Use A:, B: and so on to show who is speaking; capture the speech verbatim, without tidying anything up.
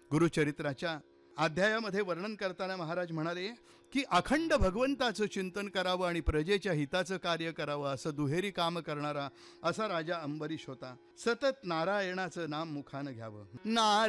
A: गुरुचरित्राच्या अध्यायामध्ये वर्णन करताना महाराज म्हणाले की अखंड भगवंताचं चिंतन करावं आणि प्रजेच्या हिताचं कार्य करावं असं दुहेरी काम करणारा असा राजा अंबरीश होता. सतत नारायणाचं नाम मुखानं घ्यावं. नारायण